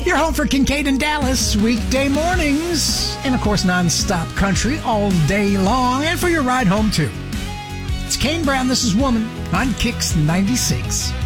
You're home for Kincaid and Dallas weekday mornings. And, of course, non-stop country all day long. And for your ride home, too. It's Kane Brown. This is Woman on Kicks 96.